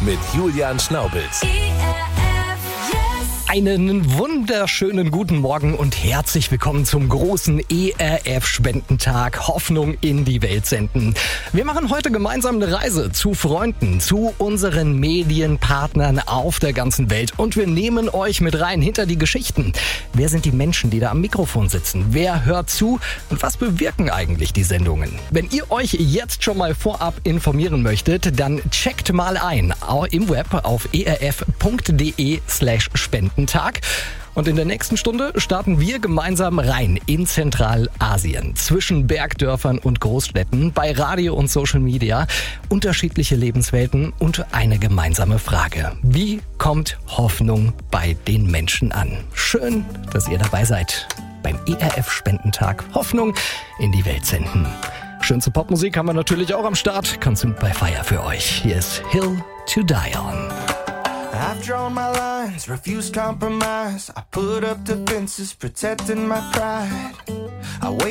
mit Julian Schnaubels. Einen wunderschönen guten Morgen und herzlich willkommen zum großen ERF-Spendentag Hoffnung in die Welt senden. Wir machen heute gemeinsam eine Reise zu Freunden, zu unseren Medienpartnern auf der ganzen Welt und wir nehmen euch mit rein hinter die Geschichten. Wer sind die Menschen, die da am Mikrofon sitzen? Wer hört zu und was bewirken eigentlich die Sendungen? Wenn ihr euch jetzt schon mal vorab informieren möchtet, dann checkt mal ein im Web auf erf.de/Spenden. Und in der nächsten Stunde starten wir gemeinsam rein in Zentralasien. Zwischen Bergdörfern und Großstädten, bei Radio und Social Media, unterschiedliche Lebenswelten und eine gemeinsame Frage. Wie kommt Hoffnung bei den Menschen an? Schön, dass ihr dabei seid beim ERF-Spendentag Hoffnung in die Welt senden. Schönste Popmusik haben wir natürlich auch am Start. Consumed by Fire für euch. Hier ist Hill to Die On. I've drawn my lines, refused compromise. I put up defenses, protecting my pride. I wait